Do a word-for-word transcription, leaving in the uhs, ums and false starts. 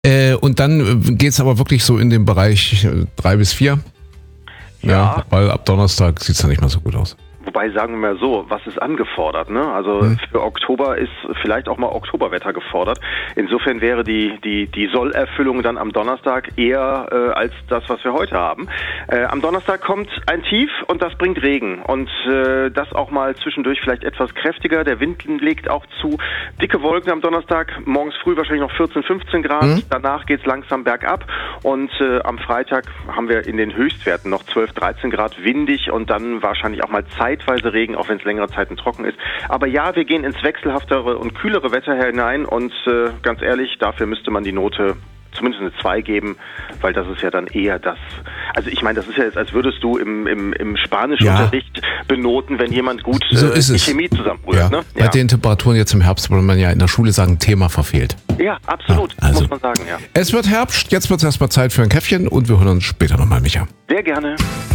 Äh, und dann geht es aber wirklich so in den Bereich drei bis vier. Ja. ja, weil ab Donnerstag sieht es dann nicht mehr so gut aus. Wobei, sagen wir mal so, was ist angefordert? Ne? Also hm. für Oktober ist vielleicht auch mal Oktoberwetter gefordert. Insofern wäre die die die Sollerfüllung dann am Donnerstag eher äh, als das, was wir heute haben. Äh, am Donnerstag kommt ein Tief und das bringt Regen. Und äh, das auch mal zwischendurch vielleicht etwas kräftiger. Der Wind legt auch zu. Dicke Wolken am Donnerstag, morgens früh wahrscheinlich noch vierzehn, fünfzehn Grad. Hm. Danach geht's langsam bergab. Und äh, am Freitag haben wir in den Höchstwerten noch zwölf, dreizehn Grad windig und dann wahrscheinlich auch mal Zeit Zeitweise Regen, auch wenn es längere Zeiten trocken ist. Aber ja, wir gehen ins wechselhaftere und kühlere Wetter hinein und äh, ganz ehrlich, dafür müsste man die Note zumindest eine zwei geben, weil das ist ja dann eher das, also ich meine, das ist ja jetzt, als würdest du im, im, im Spanischunterricht ja. benoten, wenn jemand gut so äh, die Chemie zusammenrührt. Ja. Ne? Bei ja. den Temperaturen jetzt im Herbst würde man ja in der Schule sagen, Thema verfehlt. Ja, absolut, ja, also. muss man sagen, ja. Es wird Herbst, jetzt wird es erstmal Zeit für ein Käffchen und wir hören uns später nochmal, Micha. Sehr gerne.